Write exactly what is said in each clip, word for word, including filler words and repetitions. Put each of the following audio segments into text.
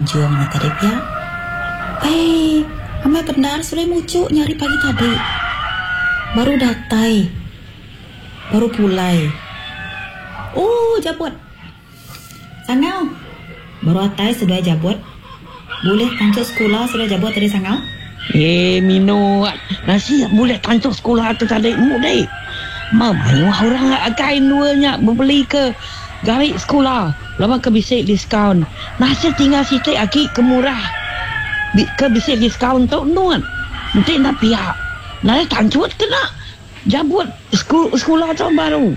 Tanjung na tadi pia. Eh, amai benar sudah muncul nyari pagi tadi. Baru datai. Baru pulai. Oh, jabut. Sangau. Baru atai sudah jabut. Boleh tancuk sekolah sudah jabut tadi sangau? Eh, Mino, nasi boleh tancuk sekolah tu tadi mudah. Mama, orang kain duanya membeli ke garik sekolah. Lama ke bisik diskaun. Nasi tinggal situ aki kemurah. Ke bisik diskaun tu nuan. Nanti nak pihak. Nanti tancuk kena jabut sekolah tu baru.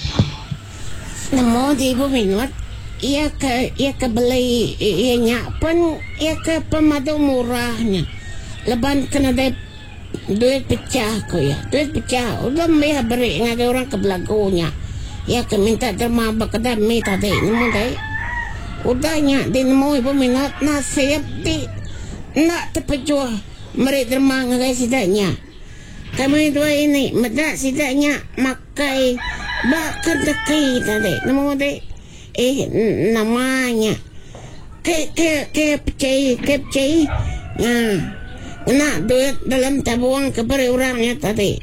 Namo di ibu minut. Ia ke ia ke beli ia nyak pun ia ke pemadu murahnya. Leban kena dai duit pecah ko ya. Duit pecah. Udah meh beri ngade orang ke belagunya. Ya ke minta derma bakada me tadi nemu dai. Udah nyak di nemu ibu minut na siap di nak terpejuah meri derma ngade sidanya. Kami dua ini medak sidanya makai bakal deki tadi nemu dai. Eh namanya ke ke ke pecah ke pecah. Nah, nak duit dalam tabungan kepada orangnya tadi.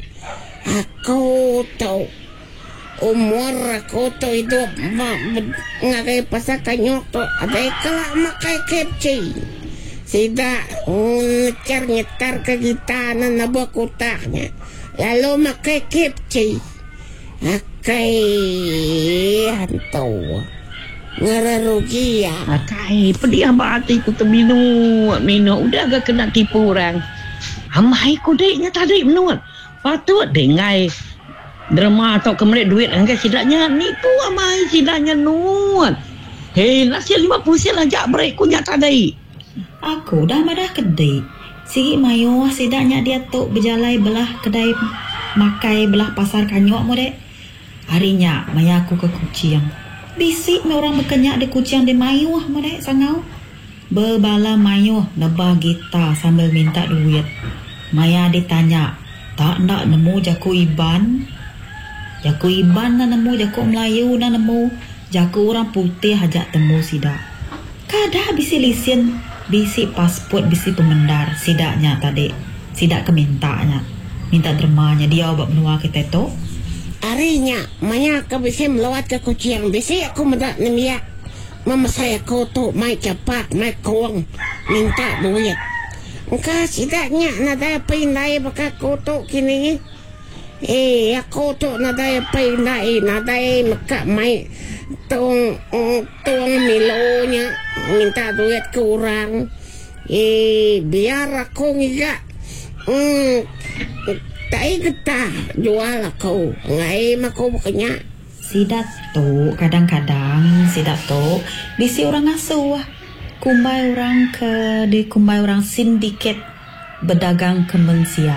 Aku tahu umur aku tahu hidup ngakai pasal kanyok tu ada kelak makai kepci. Tidak ngecar nyetar ke kita na buah kotaknya. Lalu makai kepci. Makai hantu. Ngerarugi ya. Akai, pedih abang hati ku tu Mino. Mino, udah agak kena tipu orang. Amai ku deknya tadi menurut. Patut dengai drama atau kemerik duit angkat sidaknya nipu amai sidaknya nuan. Hei, nasi lima puluh sen ajak break ku nyak tadi. Aku dah madah kedai. Sigi mayo sidaknya dia tu berjalai belah kedai makai belah pasar kanyok mu dek. Harinya maya aku ke kucing. Bisik me orang berkenyak di kucing di mayuh mereka sangau. Berbala mayuh lebah kita sambil minta duit. Maya ditanya, tak nak nemu jaku iban? Jaku iban na nemu, jaku Melayu na nemu, jaku orang putih hajak temu sidak. Kada bisi lisin, bisi pasport, bisi pemendar sidaknya tadi. Sidak kemintanya. Minta dermanya dia buat menua kita tu. Harinya, maya aku bisa melawat ke kucing. Bisa aku mendak nemiak. Mama saya kau tu mai cepat, mai kuang. Minta duit. Engkau sidaknya nada pindai baka kau tu kini. Eh, aku tu nada pindai, nada maka mai tuang tuang milonya. Minta duit ke orang. Eh, biar aku ngigak. Hmm, tak kita jual aku ngai aku bukannya sidat tu kadang-kadang sidat tu bisi orang asuh kumbai orang ke di kumbai orang sindiket berdagang ke Malaysia.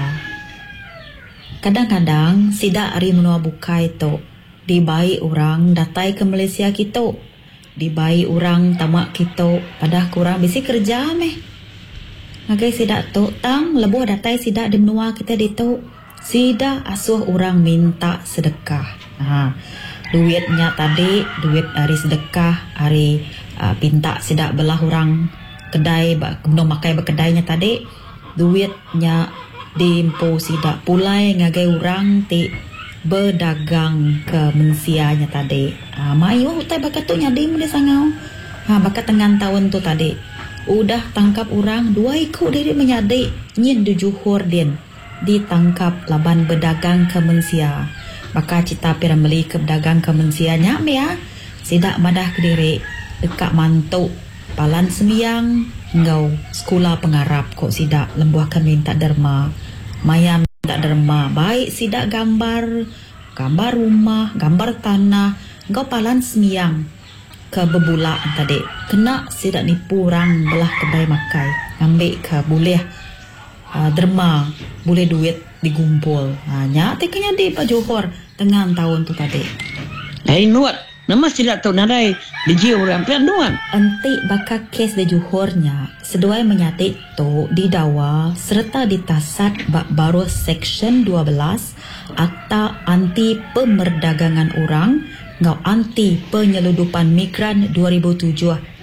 Kadang-kadang sidak hari menua bukai tu dibai orang datai ke Malaysia kita, dibai orang tamak kita padah kurang bisi kerja meh. Ngagai sidak tu tang lebuh datai sidak di menua kita di tu. Sidak asuh orang minta sedekah. Ha, duitnya tadi duit hari sedekah, hari uh, pinta sidak belah orang kedai kemudian makai berkedainya tadi duitnya dimpo sidak pulai ngagai orang ti berdagang ke mensianya tadi. Ha, mayu utai bakat tu nyadi mu di sangau. Ha, bakat tengan tahun tu tadi. Udah tangkap orang dua ikut diri menyadi nyin di Johor din ditangkap laban berdagang ke Malaysia. Baka cita pira meli ke berdagang ke Malaysia nya me ya. Sidak madah ke diri dekat mantuk palan sembiang ngau sekolah pengarap kok sidak lembuahkan minta derma. Maya minta derma baik sidak gambar gambar rumah, gambar tanah, ngau palan sembiang ke bebulak tadi. Kena sidak nipu orang belah kedai makai. Ngambil ke boleh uh, derma, boleh duit digumpul. Hanya tekanya di Pak Johor tengah tahun tu tadi. Hei nuat, nama sidak tahu nadai di orang pian nuan. Enti bakal kes di Johornya seduai menyatik tu didakwa serta ditasat bak baru Seksyen dua belas Akta Anti Pemerdagangan Orang ngau anti penyeludupan migran dua ribu tujuh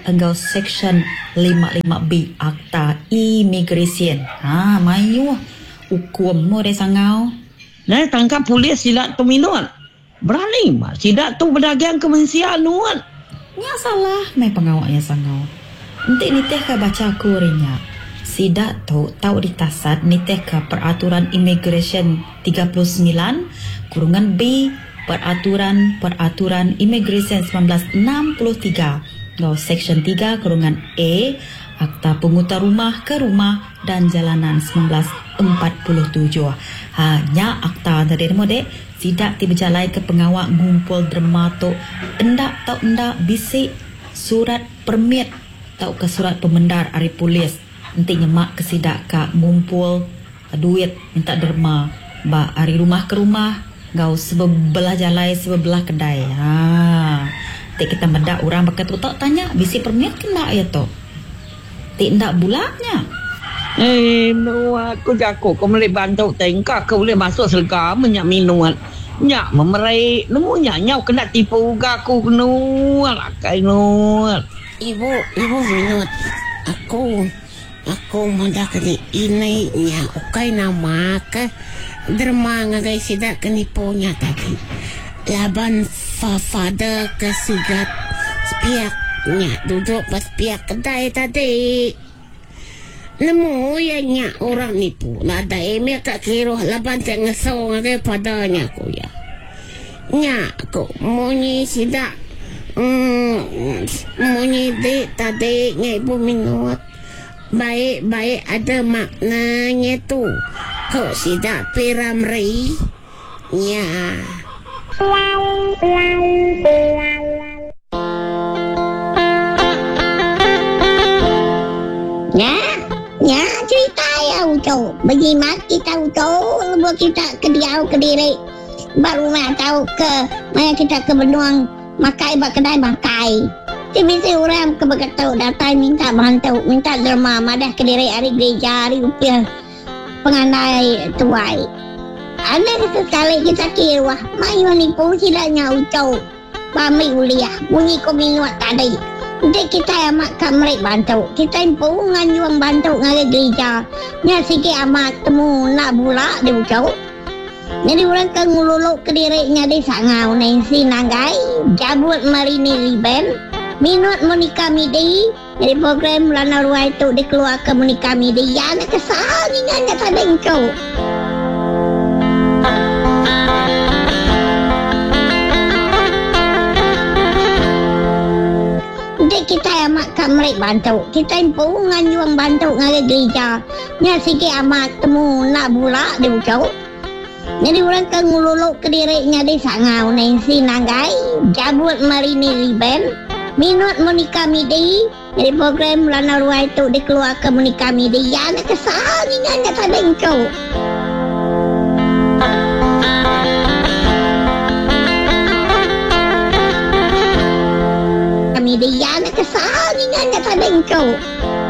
engkau section lima puluh lima B Akta Immigration. Ha, mayu hukum mo de sangau. Nah, tangkap polis silat tu minut. Berani mak sidak tu berdagang kemanusiaan nuan. Nya salah mai pengawaknya sangau. Entik ni teh ka baca kurinya. Sidak tu tahu ditasat ni teh ka peraturan immigration tiga puluh sembilan kurungan B peraturan peraturan immigration seribu sembilan ratus enam puluh tiga. Ngau section tiga kurungan E Akta Pemutar Rumah ke Rumah dan Jalanan seribu sembilan ratus empat puluh tujuh. Hanya akta dari mode sidak ti berjalai ke pengawak ngumpul derma tu endak tau endak bisik surat permit tau ke surat pemendar ari polis. Nanti nyemak ke sidak ka ngumpul duit minta derma ba ari rumah ke rumah ngau sebelah jalai sebelah kedai. Ha. Tik kita mendak orang pakai tu tak tanya bisik permit ke endak ya tu. Tik endak bulaknya. Eh, no, aku jago kau boleh bantu tengkak kau boleh masuk selga menyak minuan. Nyak memerai, nemu nyak nyau kena tipu aku nual akai nual. Ibu, ibu minut. Aku aku manda kali ini nya ukai nama ke derma ngagai sidak kenipunya tadi. Laban fa father ke sigat spiak nya duduk pas spiak kedai tadi. Nemu ya nya orang nipu. Lada eme kak kiro laban tak ngesau ngagai padanya aku ya. Nya aku munyi sidak hmm, munyi de tadi nya ibu minut. Baik-baik ada maknanya tu. Kau sidak piramri. Nya. Nya. Ya, cerita ya Uco. Bagi mak kita Uco, buat kita ke Diau ke Diri. Baru nak tahu ke mana kita ke Benuang makai bak kedai makai. Tiba-tiba orang ke Bekatu datang minta bantu, minta derma madah ke Diri hari gereja hari upil pengandai tuai. Ada sekali kita kira, mayu nipu silanya Uco. Bami uliah, bunyi kominuat tadi. Jadi kita amat kamrik bantu. Kita impu nganjuang bantu ngagai gereja. Nya sikit amat temu nak bulak dia ucau. Jadi orang ke ngululuk ke dirinya di sangau nensi nagai. Jabut marini riben. Minut Monika Midi. Jadi program Lana Ruai itu dikeluar ke Monika Midi. Ya nak kesal ingatnya tadi ucau. Kita amat kamrik bantu. Kita impu nganjuang bantu ngagai gereja. Nya sikit amat temu nak bulak dia ucau. Jadi orang ke ngululuk ke dirinya di sangau nensi nagai. Jabut marini riben. Minut Monika Midi. Jadi program Lana Ruai itu dikeluar ke Monika Midi. Ya nak kesal ingatnya tadi ucau. Dia nak kesal ingatnya tadi ucau.